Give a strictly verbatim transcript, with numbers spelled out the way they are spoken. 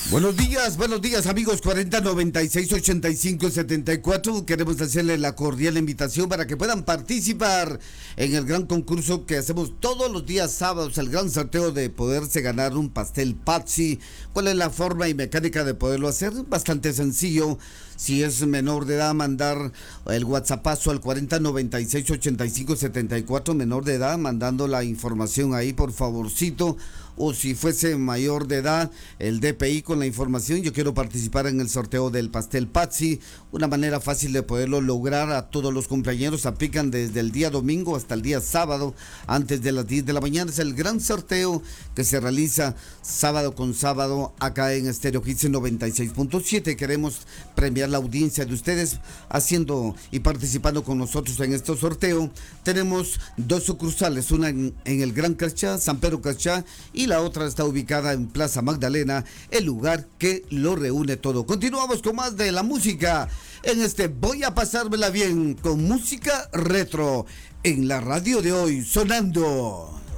Buenos días, buenos días amigos, cuarenta noventa y seis ochenta y cinco setenta y cuatro. Queremos hacerle la cordial invitación para que puedan participar en el gran concurso que hacemos todos los días sábados, el gran sorteo de poderse ganar un pastel Patsy. ¿Cuál es la forma y mecánica de poderlo hacer? Bastante sencillo. Si es menor de edad, mandar el WhatsAppazo al cuarenta noventa y seis ochenta y cinco setenta y cuatro, menor de edad, mandando la información ahí por favorcito. O si fuese mayor de edad, el D P I con la información. Yo quiero participar en el sorteo del pastel Patsy. Una manera fácil de poderlo lograr. A todos los cumpleaños aplican desde el día domingo hasta el día sábado, antes de las diez de la mañana. Es el gran sorteo que se realiza sábado con sábado acá en Estéreo Hits noventa y seis punto siete. Queremos premiar la audiencia de ustedes haciendo y participando con nosotros en este sorteo. Tenemos dos sucursales, una en, en el Gran Cachá, San Pedro Cachá, y la otra está ubicada en Plaza Magdalena, el lugar que lo reúne todo. Continuamos con más de la música en este Voy a pasármela bien con música retro en la radio de hoy, sonando.